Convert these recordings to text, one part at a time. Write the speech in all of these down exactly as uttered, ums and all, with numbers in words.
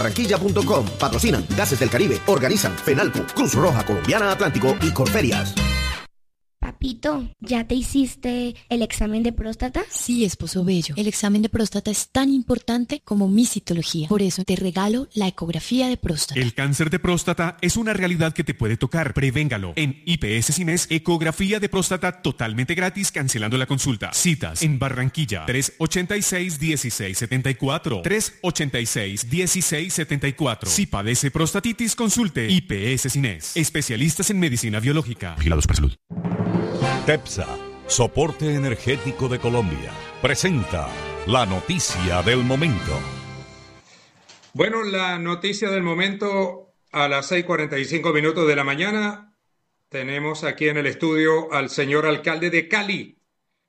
barranquilla punto com. Patrocinan Gases del Caribe, organizan FENALCO, Cruz Roja Colombiana Atlántico y Corferias. Papito, ¿ya te hiciste el examen de próstata? Sí, esposo bello. El examen de próstata es tan importante como mi citología. Por eso te regalo la ecografía de próstata. El cáncer de próstata es una realidad que te puede tocar. Prevéngalo. En I P S Cines, ecografía de próstata totalmente gratis, cancelando la consulta. Citas en Barranquilla, tres ochenta y seis, dieciséis setenta y cuatro. tres ochenta y seis, dieciséis setenta y cuatro. Si padece prostatitis, consulte I P S Cines. Especialistas en medicina biológica. Vigilados por salud. TEPSA, Soporte Energético de Colombia, presenta la noticia del momento. Bueno, la noticia del momento a las seis cuarenta y cinco minutos de la mañana. Tenemos aquí en el estudio al señor alcalde de Cali,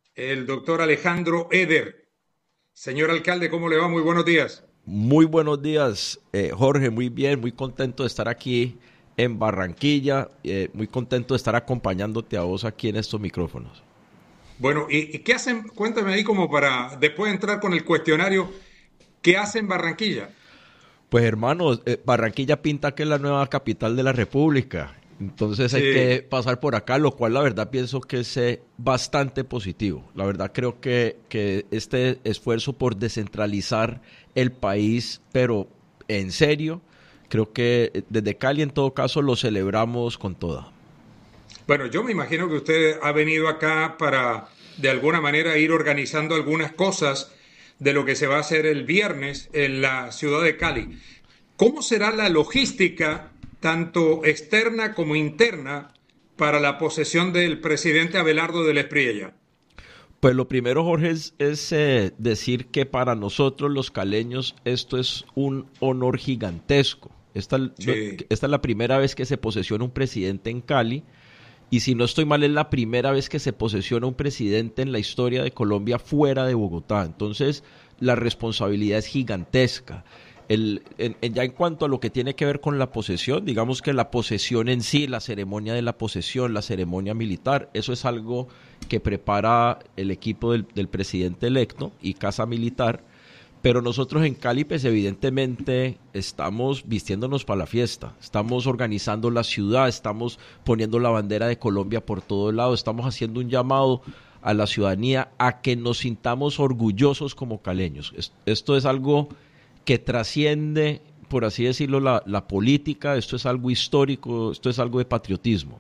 el doctor Alejandro Eder. Señor alcalde, ¿cómo le va? Muy buenos días. Muy buenos días, eh, Jorge, muy bien, muy contento de estar aquí en Barranquilla, eh, muy contento de estar acompañándote a vos aquí en estos micrófonos. Bueno, ¿y, y qué hacen? Cuéntame ahí como para después entrar con el cuestionario, ¿qué hacen en Barranquilla? Pues hermanos, eh, Barranquilla pinta que es la nueva capital de la República, entonces sí. Hay que pasar por acá, lo cual la verdad pienso que es eh, bastante positivo. La verdad creo que, que este esfuerzo por descentralizar el país, pero en serio, creo que desde Cali en todo caso lo celebramos con toda. Bueno, yo me imagino que usted ha venido acá para de alguna manera ir organizando algunas cosas de lo que se va a hacer el viernes en la ciudad de Cali. ¿Cómo será la logística, tanto externa como interna, para la posesión del presidente Abelardo del Espriella? Pues lo primero, Jorge, es, es eh, decir que para nosotros los caleños esto es un honor gigantesco. Esta, sí. esta es la primera vez que se posesiona un presidente en Cali, y si no estoy mal es la primera vez que se posesiona un presidente en la historia de Colombia fuera de Bogotá. Entonces la responsabilidad es gigantesca. El, en, en, ya en cuanto a lo que tiene que ver con la posesión, digamos que la posesión en sí, la ceremonia de la posesión, la ceremonia militar, eso es algo que prepara el equipo del, del presidente electo y Casa Militar. Pero nosotros en Cali, pues evidentemente estamos vistiéndonos para la fiesta, estamos organizando la ciudad, estamos poniendo la bandera de Colombia por todo lado, estamos haciendo un llamado a la ciudadanía a que nos sintamos orgullosos como caleños. Esto es algo que trasciende, por así decirlo, la, la política, esto es algo histórico, esto es algo de patriotismo.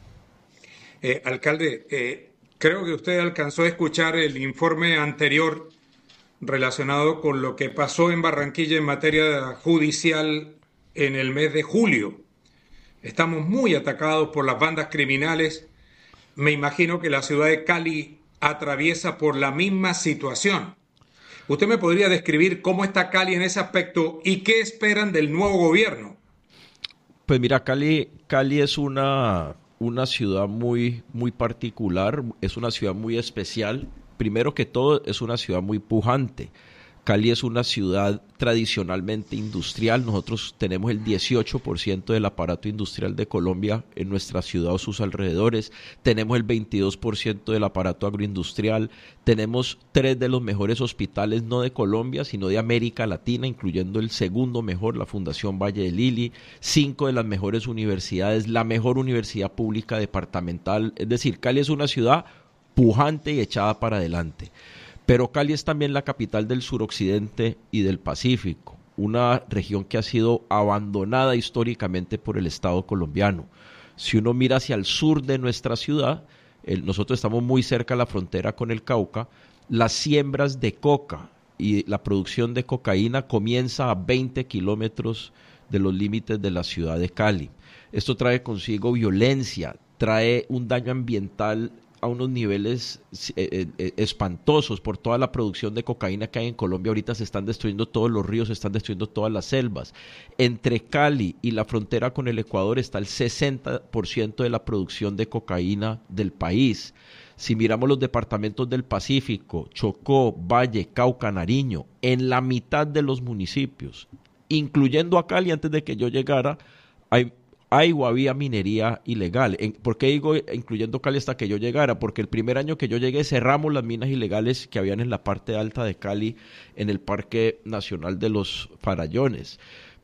Eh, alcalde, eh, creo que usted alcanzó a escuchar el informe anterior relacionado con lo que pasó en Barranquilla en materia judicial en el mes de julio. Estamos muy atacados por las bandas criminales. Me imagino que la ciudad de Cali atraviesa por la misma situación. ¿Usted me podría describir cómo está Cali en ese aspecto y qué esperan del nuevo gobierno? Pues mira, Cali, Cali es una, una ciudad muy, muy particular, es una ciudad muy especial. Primero que todo, es una ciudad muy pujante. Cali es una ciudad tradicionalmente industrial. Nosotros tenemos el dieciocho por ciento del aparato industrial de Colombia en nuestra ciudad o sus alrededores. Tenemos el veintidós por ciento del aparato agroindustrial. Tenemos tres de los mejores hospitales, no de Colombia, sino de América Latina, incluyendo el segundo mejor, la Fundación Valle de Lili. Cinco de las mejores universidades, la mejor universidad pública departamental. Es decir, Cali es una ciudad pujante y echada para adelante. Pero Cali es también la capital del suroccidente y del Pacífico, una región que ha sido abandonada históricamente por el Estado colombiano. Si uno mira hacia el sur de nuestra ciudad, el, nosotros estamos muy cerca de la frontera con el Cauca, las siembras de coca y la producción de cocaína comienza a veinte kilómetros de los límites de la ciudad de Cali. Esto trae consigo violencia, trae un daño ambiental a unos niveles eh, eh, espantosos por toda la producción de cocaína que hay en Colombia. Ahorita se están destruyendo todos los ríos, se están destruyendo todas las selvas. Entre Cali y la frontera con el Ecuador está el sesenta por ciento de la producción de cocaína del país. Si miramos los departamentos del Pacífico, Chocó, Valle, Cauca, Nariño, en la mitad de los municipios, incluyendo a Cali antes de que yo llegara, hay hay o había minería ilegal. ¿Por qué digo incluyendo Cali hasta que yo llegara? Porque el primer año que yo llegué cerramos las minas ilegales que habían en la parte alta de Cali, en el Parque Nacional de los Farallones.